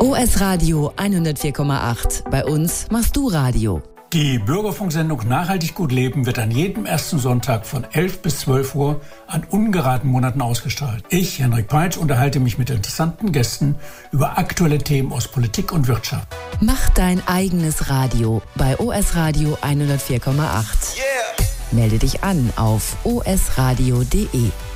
OS Radio 104,8. Bei uns machst du Radio. Die Bürgerfunksendung Nachhaltig gut leben wird an jedem ersten Sonntag von 11 bis 12 Uhr an ungeraden Monaten ausgestrahlt. Ich, Henrik Peitsch, unterhalte mich mit interessanten Gästen über aktuelle Themen aus Politik und Wirtschaft. Mach dein eigenes Radio bei OS Radio 104,8. Yeah. Melde dich an auf osradio.de.